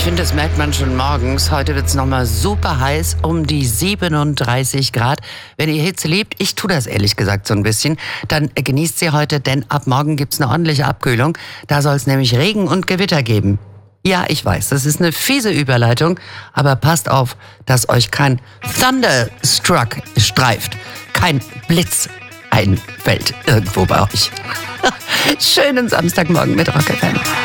finde, das merkt man schon morgens. Heute wird es nochmal super heiß, um die 37 Grad. Wenn ihr Hitze liebt, ich tue das ehrlich gesagt so ein bisschen, dann genießt sie heute, denn ab morgen gibt es eine ordentliche Abkühlung. Da soll es nämlich Regen und Gewitter geben. Ja, ich weiß, das ist eine fiese Überleitung, aber passt auf, dass euch kein Thunderstruck streift, kein Blitz einfällt irgendwo bei euch. Schönen Samstagmorgen mit Rock FM.